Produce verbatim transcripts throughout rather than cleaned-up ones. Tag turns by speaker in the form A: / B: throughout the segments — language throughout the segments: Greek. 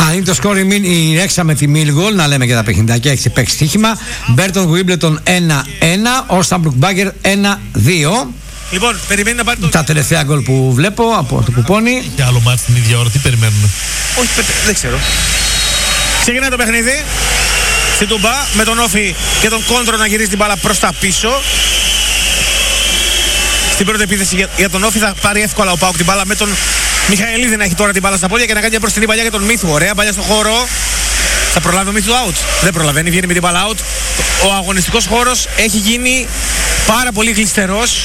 A: Ανοίγει το σκορ η Ρέξα με τη Millwall, να λέμε και τα παιχνιδάκια, έχει παίξει στοίχημα. Μπέρτον Wimbledon ένα ένα, Όσταμπρουκ Μπάγκερ ένα δύο.
B: Λοιπόν, περιμένει να πάρει το...
A: Τα τελευταία γκολ που βλέπω από το κουπόνι.
C: Και άλλο μάτι την ίδια ώρα, τι περιμένουν?
B: Όχι, δεν ξέρω. Ξεκινάει το παιχνίδι στην Τούμπα με τον Όφη και τον Κόντρο να γυρίσει την μπάλα προς τα πίσω. Στην πρώτη επίθεση για, για τον Όφη θα πάρει εύκολα ο Πάουκ την μπάλα με τον Μιχαηλίδη να έχει τώρα την μπάλα στα πόδια και να κάνει μια μπροστινή παλιά για τον Μίθου. Ωραία παλιά στο χώρο. Θα προλάβει ο Μίθου out. Δεν προλαβαίνει, βγαίνει με την μπάλα out. Ο αγωνιστικός χώρος έχει γίνει πάρα πολύ γλιστερός.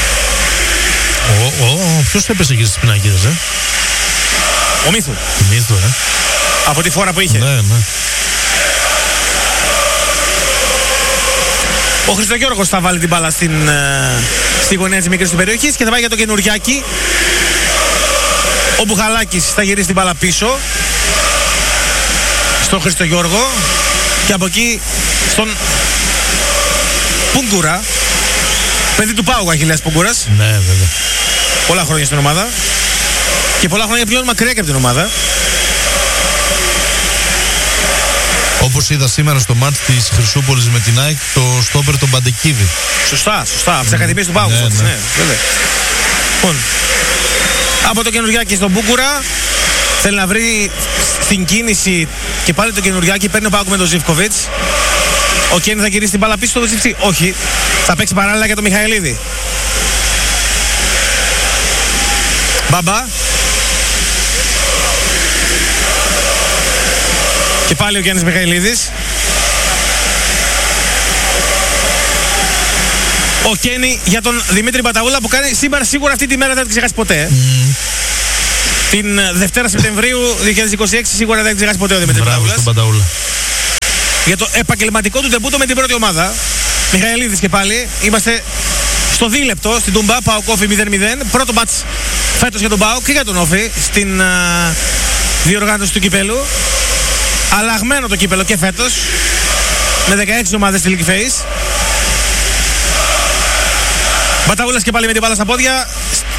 C: Ο, ο, ποιος έπεσε εκεί στις πινακίδες, ε?
B: Ο Μίθου.
C: Μίθου, ε.
B: Από τη φόρα που είχε.
C: Ναι, ναι.
B: Ο Χριστογιώργος θα βάλει την μπάλα στην, στη γωνία της μικρής του περιοχής και θα πάει για το καινουριάκι. Ο Μπουχαλάκης θα γυρίσει την μπάλα πίσω στον Χριστογιώργο και από εκεί στον Πούγκουρα. Παιδί του Πάου Αχιλλέας Πούγκουρας.
C: Ναι, βέβαια.
B: Πολλά χρόνια στην ομάδα και πολλά χρόνια πλέον μακριά και από την ομάδα.
C: Όπως είδα σήμερα στο μάτς της Χρυσούπολης με την ΑΕΚ, το στόπερ τον Παντεκίδη.
B: Σωστά, σωστά. Από τις ακαδημίες του Πάου.
C: Ναι,
B: ναι,
C: ναι.
B: ναι, βέβαια. Λοιπόν, από το καινουριάκι στον Μπούκουρα θέλει να βρει στην κίνηση και πάλι το καινουριάκι. Παίρνει ο Πάουκ με τον Ζιβκοβίτς. Ο Κένι θα γυρίσει την μπάλα πίσω στο Ζιβκοβίτς. Όχι. Θα παίξει παράλληλα για τον Μιχαηλίδη. Μπαμπά. Και πάλι ο Γιάννης Μιχαηλίδης. Ο Κένι για τον Δημήτρη Μπαταούλα που κάνει σήμερα σίγουρα αυτή τη μέρα δεν θα την ξεχάσει ποτέ. Mm. Την Δευτέρα Σεπτεμβρίου δύο χιλιάδες είκοσι έξι σίγουρα δεν θα την ξεχάσει ποτέ ο Δημήτρη Μπαταούλας.
C: Μπαταούλα.
B: Για το επαγγελματικό του ντεμπούτο με την πρώτη ομάδα. Μιχαηλίδης και πάλι. Είμαστε στο δίλεπτο στην Τούμπα. ΠΑΟΚ Όφη μηδέν μηδέν. Πρώτο μπατς φέτος για τον ΠΑΟΚ και για τον Όφη στην uh, διοργάνωση του κυπέλου. Αλλαγμένο το κύπελο και φέτος με δεκαέξι ομάδες στη League Phase. Μπαταούλας και πάλι με την μπάλα στα πόδια.